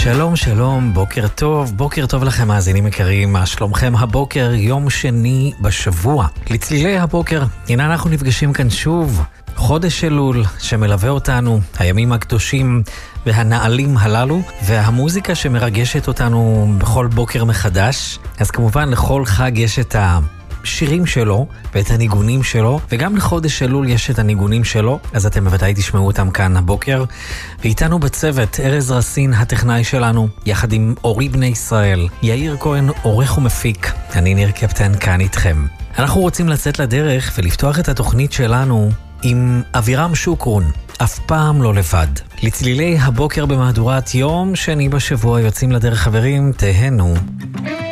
שלום שלום, בוקר טוב לכם מאזינים יקרים, מה שלומכם הבוקר, יום שני בשבוע. לצלילי הבוקר, הנה אנחנו נפגשים כאן שוב, חודש אלול שמלווה אותנו, הימים הקדושים והנעלים הללו, והמוזיקה שמרגשת אותנו בכל בוקר מחדש. אז כמובן לכל חג יש את השירים שלו ואת הניגונים שלו, וגם לחודש אלול יש את הניגונים שלו, אז אתם בוודאי תשמעו אותם כאן הבוקר. ואיתנו בצוות ארז רסין הטכנאי שלנו, יחד עם אורי בני ישראל, יאיר כהן עורך ומפיק, אני ניר קפטן כאן איתכם. אנחנו רוצים לצאת לדרך ולפתוח את התוכנית שלנו עם אבירם שוקרון, אף פעם לא לבד. לצלילי הבוקר במהדורת יום שני בשבוע יוצאים לדרך חברים, תהנו.